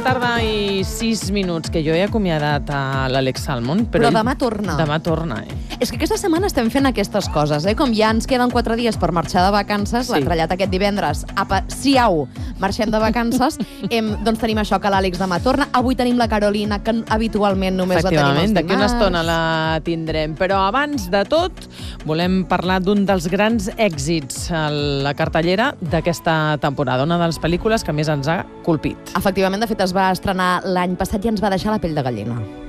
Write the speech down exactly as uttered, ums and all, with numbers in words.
tarda i sis minuts, que jo he acomiadat a l'Àlex Salmond. Però, però demà torna. Demà torna, eh? És que aquesta setmana estem fent aquestes coses, eh? Com ja ens queden quatre dies per marxar de vacances, sí. L'han trellat aquest divendres. Apa, siau, marxem de vacances. em, doncs tenim això, que l'Àlex demà torna. Avui tenim la Carolina, que habitualment només la tenim els dimarts. D'aquí una estona la tindrem. Però abans de tot, volem parlar d'un dels grans èxits a la cartellera d'aquesta temporada, una de les pel·lícules que més ens ha colpit. Efectivament, de fet, es va estrenar l'any passat i ens va deixar la pell de gallina.